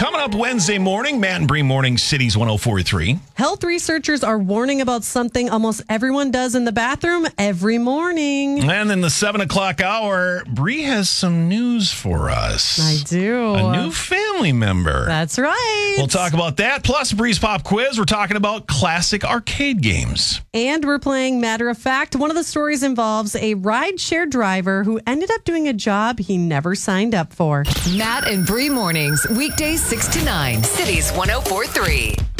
Coming up Wednesday morning, Matt and Bree Morning Cities 104.3. Health researchers are warning about something almost everyone does in the bathroom every morning. And in the 7 o'clock hour, Bree has some news for us. I do. A new family member. That's right. We'll talk about that. Plus, Bree's Pop Quiz. We're talking about classic arcade games. And we're playing Matter of Fact. One of the stories involves a rideshare driver who ended up doing a job he never signed up for. Matt and Bree Mornings, weekdays 6 to 9, Cities 104.3.